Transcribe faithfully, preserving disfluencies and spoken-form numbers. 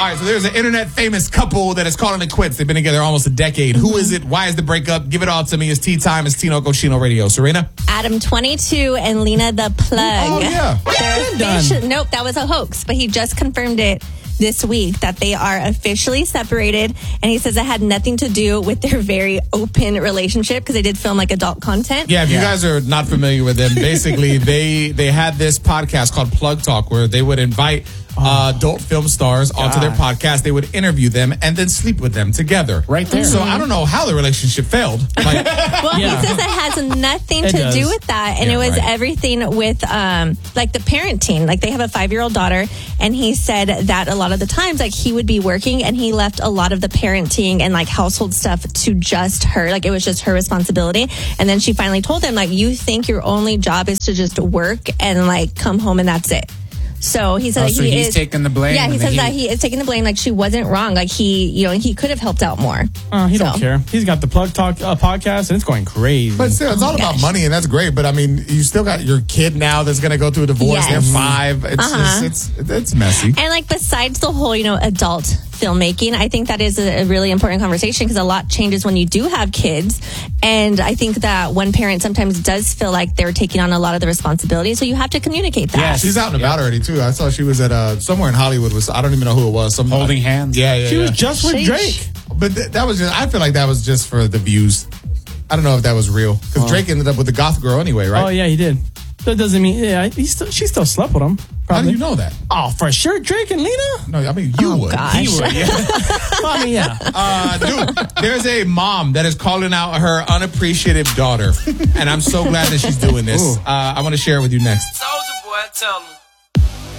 right, so there's an internet famous couple that is calling it quits. They've been together almost a decade. Mm-hmm. Who is it? Why is the breakup? Give it all to me. It's tea time. It's Tino Cochino Radio. Serena? Adam, twenty-two, and Lena the Plug. Oh, yeah. They're official- nope, that was a hoax, but he just confirmed it this week that they are officially separated, and he says it had nothing to do with their very open relationship because they did film like adult content. Yeah, if yeah. you guys are not familiar with them, basically they they had this podcast called Plug Talk where they would invite uh, adult film stars God. onto their podcast. They would interview them and then sleep with them together. Right there. So I don't know how the relationship failed. Like, well, yeah. he says it has nothing it to does. do with that, and yeah, it was right. everything with um, like the parenting. Like they have a five-year-old daughter, and he said that a lot of the times, like he would be working, and he left a lot of the parenting and like household stuff to just her. Like it was just her responsibility. And then she finally told him, like, you think your only job is to just work and like come home and that's it. So he said oh, that so he he's is taking the blame. Yeah, he says he, that he is taking the blame. Like she wasn't wrong. Like he, you know, he could have helped out more. Uh, he so. don't care. He's got the Plug Talk uh, podcast, and it's going crazy. But still, it's all about money, and that's great. But I mean, you still got your kid now that's going to go through a divorce. Yes. They're five. It's Uh-huh. just, it's it's messy. And like besides the whole, you know, adult filmmaking, I think that is a, a really important conversation because a lot changes when you do have kids. And I think that one parent sometimes does feel like they're taking on a lot of the responsibility. So you have to communicate that. Yeah, she's out and about already too. I saw she was at uh, somewhere in Hollywood. Was I don't even know who it was. Some Holding hands. Yeah, yeah. she yeah. was just with Sheesh. Drake. But th- that was just. I feel like that was just for the views. I don't know if that was real because Oh. Drake ended up with the goth girl anyway, right? Oh yeah, he did. That doesn't mean yeah. He still, she still slept with him. How do Probably. you know that? Oh, for sure, Drake and Lena. No, I mean you Oh, would. gosh. He would. Yeah. Well, I mean, yeah. Uh, dude, there's a mom that is calling out her unappreciative daughter, and I'm so glad that she's doing this. Uh, I want to share it with you next. Soldier boy, tell me.